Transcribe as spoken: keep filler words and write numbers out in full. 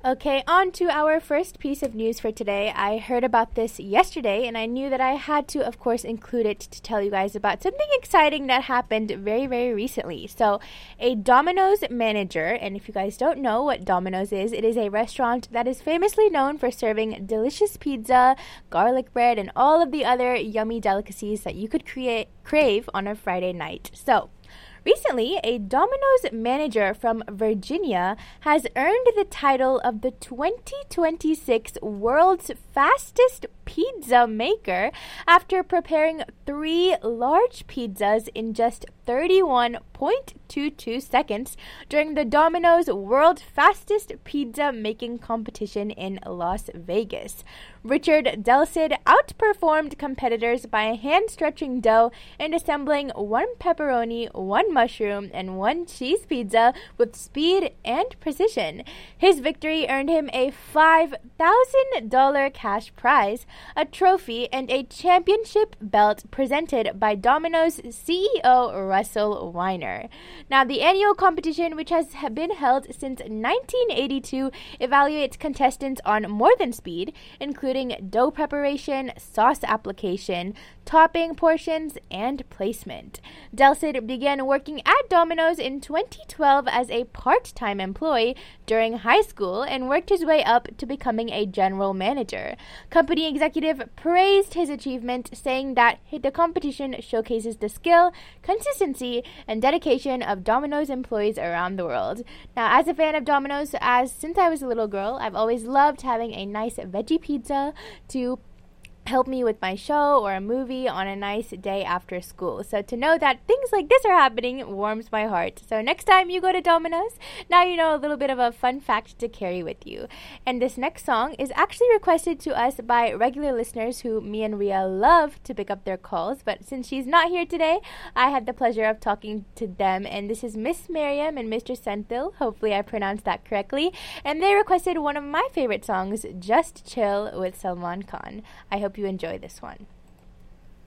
Okay, on to our first piece of news for today. I heard about this yesterday, and I knew that I had to, of course, include it to tell you guys about something exciting that happened very, very recently. So, a Domino's manager, and if you guys don't know what Domino's is, it is a restaurant that is famously known for serving delicious pizza, garlic bread, and all of the other yummy delicacies that you could create crave on a Friday night. So, recently, a Domino's manager from Virginia has earned the title of the twenty twenty-six World's Fastest Pizza Maker after preparing three large pizzas in just thirty-one point two two seconds during the Domino's World Fastest Pizza Making Competition in Las Vegas. Richard Delsid outperformed competitors by hand-stretching dough and assembling one pepperoni, one mushroom, and one cheese pizza with speed and precision. His victory earned him a five thousand dollars cash prize, a trophy, and a championship belt presented by Domino's C E O Russell Weiner. Now, the annual competition, which has been held since nineteen eighty-two, evaluates contestants on more than speed, including dough preparation, sauce application, topping portions, and placement. Delsid began working at Domino's in twenty twelve as a part-time employee during high school and worked his way up to becoming a general manager. Company executive praised his achievement, saying that the competition showcases the skill, consistency, and dedication of Domino's employees around the world. Now, as a fan of Domino's, as since I was a little girl, I've always loved having a nice veggie pizza to help me with my show or a movie on a nice day after school. So to know that things like this are happening warms my heart. So next time you go to Domino's, now you know a little bit of a fun fact to carry with you. And this next song is actually requested to us by regular listeners who me and Ria love to pick up their calls. But since she's not here today, I had the pleasure of talking to them. And this is Miss Miriam and Mister Senthil. Hopefully I pronounced that correctly. And they requested one of my favorite songs, Just Chill with Salman Khan. I hope you enjoy this one.